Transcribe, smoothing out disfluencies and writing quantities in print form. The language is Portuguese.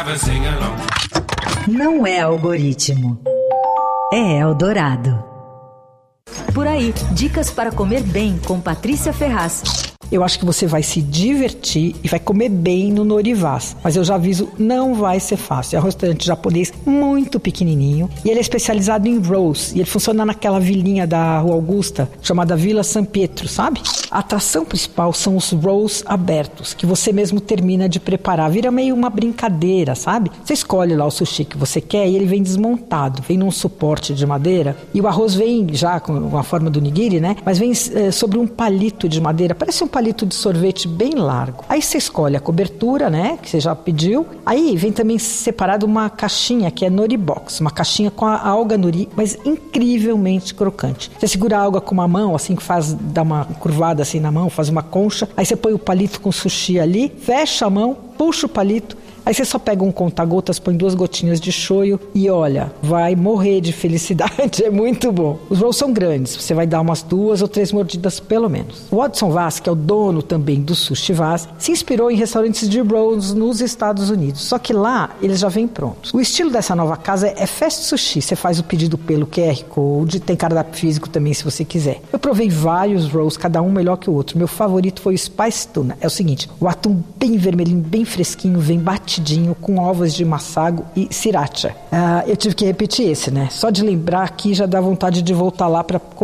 Não é algoritmo, é Eldorado. Por aí, dicas para comer bem com Patrícia Ferraz. Eu acho que você vai se divertir e vai comer bem no Norivaz. Mas eu já aviso, não vai ser fácil. É um restaurante japonês muito pequenininho e ele é especializado em rolls. E ele funciona naquela vilinha da Rua Augusta, chamada Vila San Pietro, sabe? A atração principal são os rolls abertos, que você mesmo termina de preparar. Vira meio uma brincadeira, sabe? Você escolhe lá o sushi que você quer e ele vem desmontado. Vem num suporte de madeira e o arroz vem já com a forma do nigiri, né? Mas vem sobre um palito de madeira. Parece um palito de sorvete bem largo. Aí você escolhe a cobertura, né, que você já pediu. Aí vem também separado uma caixinha que é nori box, uma caixinha com a alga nori, mas incrivelmente crocante. Você segura a alga com uma mão, assim, que dá uma curvada assim na mão, faz uma concha. Aí você põe o palito com sushi ali, fecha a mão, puxa o palito. Aí você só pega um conta-gotas, põe 2 gotinhas de shoyu e olha, vai morrer de felicidade, é muito bom. Os rolls são grandes, você vai dar umas 2 ou 3 mordidas pelo menos. O Watson Vaz, que é o dono também do Sushi Vaz, se inspirou em restaurantes de rolls nos Estados Unidos, só que lá eles já vêm prontos. O estilo dessa nova casa é fast sushi, você faz o pedido pelo QR Code, tem cardápio físico também se você quiser. Eu provei vários rolls, cada um melhor que o outro. Meu favorito foi o Spice Tuna. É o seguinte, o atum bem vermelhinho, bem fresquinho, vem batidinho com ovos de massago e sriracha. Eu tive que repetir esse, né? Só de lembrar aqui já dá vontade de voltar lá para